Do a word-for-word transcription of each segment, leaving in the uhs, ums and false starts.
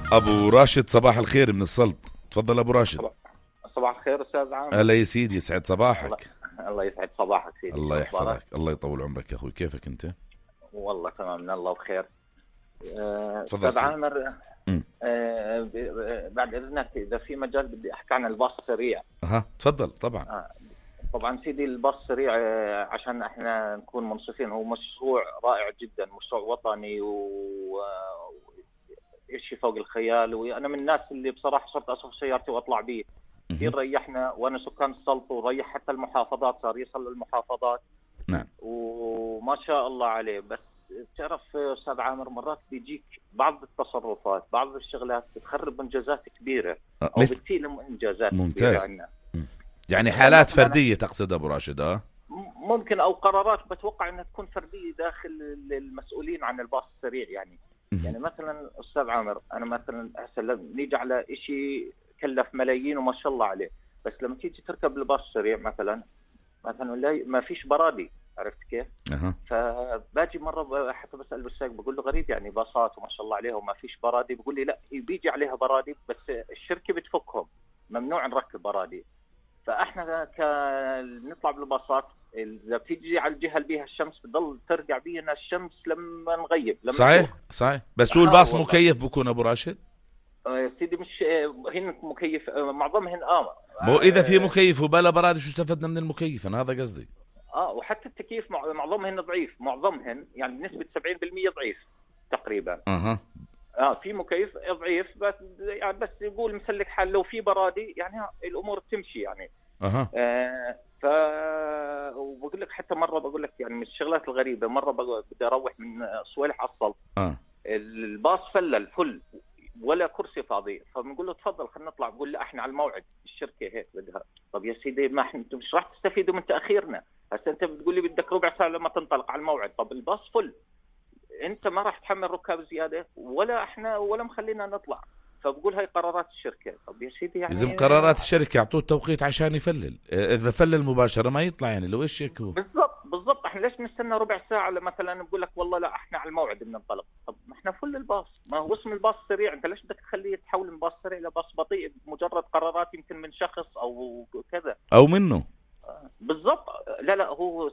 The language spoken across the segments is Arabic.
ابو راشد صباح الخير من السلط. تفضل ابو راشد. صباح الخير استاذ عامر. هلا يا سيدي، يسعد صباحك. الله, الله يسعد صباحك سيدي. الله يحفظك، الله يطول عمرك يا اخوي. كيفك انت؟ والله تمام من الله بخير. استاذ عامر، أه بعد اذنك اذا في مجال بدي احكي عن الباص السريع. اها تفضل. طبعا آه. طبعا سيدي الباص السريع عشان احنا نكون منصفين هو مشروع رائع جدا، مشروع وطني و شيء فوق الخيال. وانا من الناس اللي بصراحه صرت اصف سيارتي واطلع بيه كثير. ريحنا وانا سكان السلط، وريح حتى المحافظات، صار يصل للمحافظات. نعم وما شاء الله عليه. بس تعرف استاذ عامر، مرات بيجيك بعض التصرفات، بعض الشغلات بتخرب انجازات كبيره او بتثير انجازات ممتاز. كبيره عنا. يعني حالات فرديه تقصد ابو راشد؟ اه ممكن، او قرارات بتوقع انها تكون فرديه داخل المسؤولين عن الباص السريع. يعني يعني مثلا استاذ عامر، انا مثلا هسه نيجي على شيء كلف ملايين وما شاء الله عليه، بس لما تيجي تركب الباص السريع مثلا مثلا ما فيش برادي، عرفت كيف؟ أه. فباجي مره حتى بسال بالسائق بقول له غريب يعني باصات وما شاء الله عليها وما فيش برادي. بقول لي لا بيجي عليها برادي بس الشركه بتفكهم، ممنوع نركب برادي. فاحنا ك نطلع بالباصات اذا بتيجي على الجهه اللي بيها الشمس بتضل ترجع بينا الشمس لما نغيب. لما صحيح نروح. صحيح. بس هو الباص مكيف بكون ابو راشد؟ آه سيدي مش هن مكيف، آه معظمهن اه مو اذا في مكيف وبلا برادي شو استفدنا من المكيف؟ انا هذا قصدي. اه وحتى التكييف معظمهن ضعيف، معظمهن يعني بنسبه سبعين بالمئة ضعيف تقريبا. اها اه في مكيف ضعيف بس يعني بس يقول مسلك حال لو في برادي يعني الامور بتمشي يعني. اها آه ف وبقول لك حتى مره بقول لك يعني من الشغلات الغريبه، مره بدي اروح من صويلح على السلط. اه الباص فلل فل ولا كرسي فاضي، فبنقول له تفضل خلينا نطلع. بقول له احنا على الموعد، الشركه هيك بدها. طب يا سيدي ما احنا انتم مش راح تستفيدوا من تاخيرنا، هسه انت بتقول لي بدك ربع ساعه لما تنطلق على الموعد. طب الباص فل، انت ما راح تحمل ركاب زياده ولا احنا ولا مخلينا نطلع. فبقول هاي قرارات الشركه. طب يا سيدي يعني لازم قرارات الشركه يعطوه التوقيت عشان يفلل. اذا فلل مباشره ما يطلع يعني لو ايش هيك هو. بالضبط بالضبط. احنا ليش نستنى ربع ساعه مثلا بقول لك والله لا احنا على الموعد بننطلق؟ طب ما احنا فل الباص، ما هو اسم الباص سريع، انت ليش بدك تخليه يتحول من باص سريع لباص بطيء مجرد قرارات يمكن من شخص او كذا او منه؟ بالضبط. لا لا هو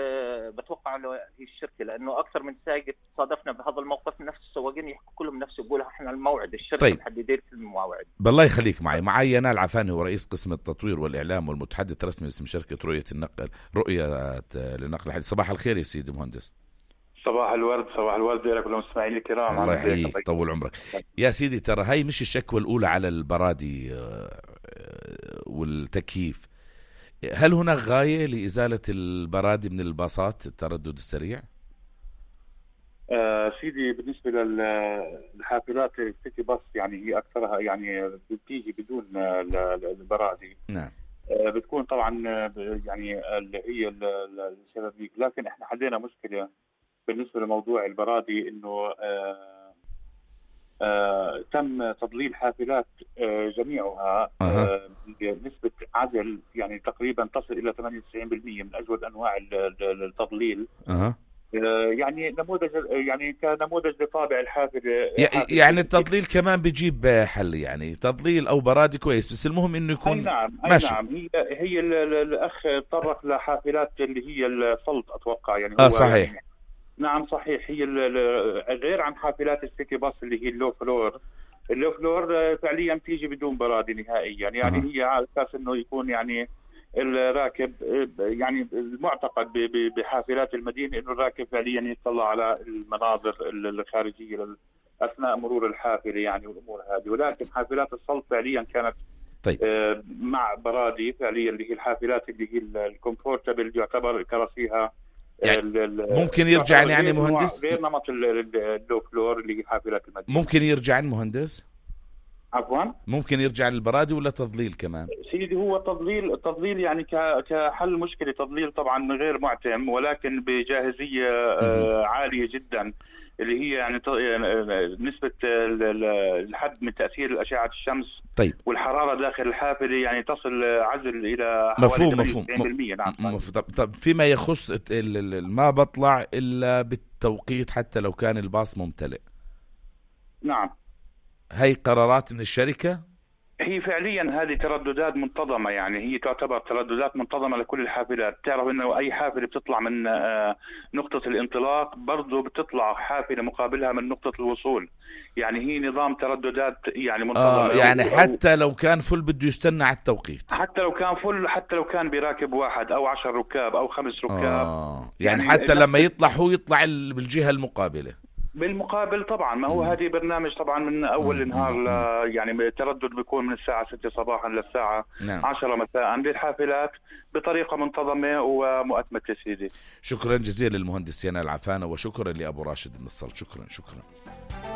بتوقع له هي الشركه، لانه اكثر من سائق صادفنا بهذا الموقف نفس السواقين يحكوا كلهم نفس يقولوا احنا على الموعد، الشركه طيب. محددين في المواعيد. بالله يخليك معي معي ينال عفاني ورئيس قسم التطوير والاعلام والمتحدث الرسمي باسم شركه رؤيه النقل رؤيه للنقل الحديثي. صباح الخير يا سيدي مهندس. صباح الورد. صباح الورد لك والمستمعين الكرام. الله يحييك طول عمرك يا سيدي. ترى هاي مش الشكوى الاولى على البرادي والتكييف. هل هناك غاية لإزالة البرادي من الباصات التردد السريع؟ آه سيدي بالنسبة للحافلات السيتي باص يعني هي أكثرها يعني بتيجي بدون البرادي. نعم. آه بتكون طبعا يعني اللي هي الشبابيك، لكن احنا حلينا مشكلة بالنسبة لموضوع البرادي انه آه آه تم تضليل حافلات آه جميعها آه بنسبة عزل يعني تقريبا تصل إلى ثمانية وتسعين بالمئة من أجود أنواع التضليل. أه. آه يعني نموذج يعني كنموذج لطابع الحافلة. يعني التضليل كمان بيجيب حل، يعني تضليل أو برادي كويس، بس المهم إنه يكون. أي نعم أي ماشي. نعم. هي هي الأخ تطرق لحافلات اللي هي السلط أتوقع يعني. آه صحيح. يعني نعم صحيح. هي غير عن حافلات السيتي باص اللي هي اللو فلور. اللو فلور فعليا تيجي بدون برادي نهائيا يعني. أه. هي على اساس انه يكون يعني الراكب يعني المعتقد بحافلات المدينه انه الراكب فعليا يطلع على المناظر الخارجيه اثناء مرور الحافله يعني والامور هذه. ولكن حافلات السلط فعليا كانت طيب. مع برادي فعليا اللي هي الحافلات اللي هي الكومفورتبل يعتبر كراسيها يعني ممكن يرجع يعني مهندس غير نمط اللو فلور اللي هي حافلات المدينة. ممكن يرجع المهندس عفوا ممكن يرجع للبرادي ولا تضليل كمان؟ سيدي هو تضليل التضليل يعني كحل مشكلة تضليل طبعا غير معتم، ولكن بجاهزية عالية جدا اللي هي يعني نسبة الحد من تأثير أشعة الشمس. طيب. والحرارة داخل الحافلة يعني تصل عزل إلى مفهوم مفهوم نعم. مفهوم. طب فيما يخص ما بطلع إلا بالتوقيت حتى لو كان الباص ممتلئ. نعم. هي قرارات من الشركة؟ هي فعليا هذه ترددات منتظمة، يعني هي تعتبر ترددات منتظمة لكل الحافلات. تعرف انه اي حافلة بتطلع من نقطة الانطلاق برضو بتطلع حافلة مقابلها من نقطة الوصول، يعني هي نظام ترددات يعني منتظمة. آه يعني حتى لو كان فل بده يستنى على التوقيت، حتى لو كان فل، حتى لو كان براكب واحد او عشر ركاب او خمس ركاب. آه يعني, يعني حتى لما يطلع هو يطلع بالجهة المقابلة. بالمقابل طبعا، ما هو هذه برنامج طبعا من اول النهار ل... يعني التردد بيكون من الساعه ستة صباحا للساعه نعم. عشرة مساء للحافلات بطريقه منتظمه ومؤتمته سيدي. شكرا جزيلا للمهندس ينال عفانة، وشكرا لابو راشد النصر. شكرا شكرا.